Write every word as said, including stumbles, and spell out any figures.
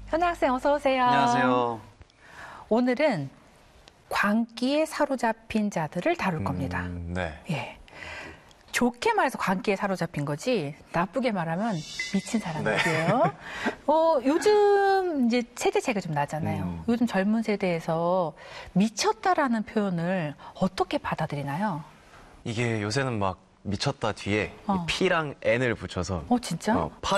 현우 학생 어서 오세요. 안녕하세요. 오늘은 광기에 사로잡힌 자들을 다룰 겁니다. 음, 네. 예. 좋게 말해서 광기에 사로잡힌 거지 나쁘게 말하면 미친 사람들이에요. 네. 어, 요즘 이제 세대 차이가 좀 나잖아요. 음. 요즘 젊은 세대에서 미쳤다라는 표현을 어떻게 받아들이나요? 이게 요새는 막 미쳤다 뒤에 어. 이 P랑 N을 붙여서 어, 진짜? 어,